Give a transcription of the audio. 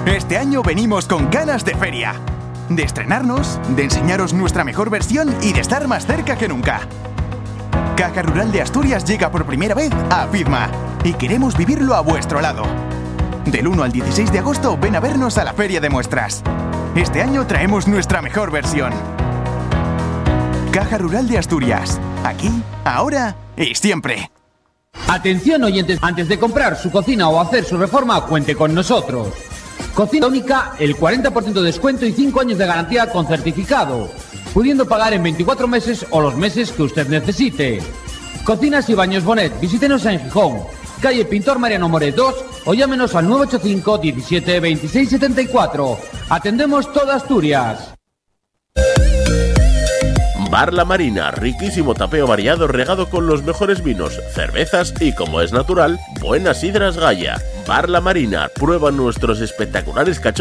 Este año venimos con ganas de feria. De estrenarnos, de enseñaros nuestra mejor versión y de estar más cerca que nunca. Caja Rural de Asturias llega por primera vez a FIDMA y queremos vivirlo a vuestro lado. Del 1 al 16 de agosto ven a vernos a la Feria de Muestras. Este año traemos nuestra mejor versión. Caja Rural de Asturias. Aquí, ahora y siempre. Atención oyentes, antes de comprar su cocina o hacer su reforma, cuente con nosotros. Cocina única, el 40% de descuento y 5 años de garantía con certificado, pudiendo pagar en 24 meses o los meses que usted necesite. Cocinas y Baños Bonet, visítenos en Gijón, calle Pintor Mariano Moret 2 o llámenos al 985 17 26 74. Atendemos toda Asturias. Bar La Marina, riquísimo tapeo variado regado con los mejores vinos, cervezas y, como es natural, buenas sidras Gaya. Bar La Marina, prueba nuestros espectaculares cachos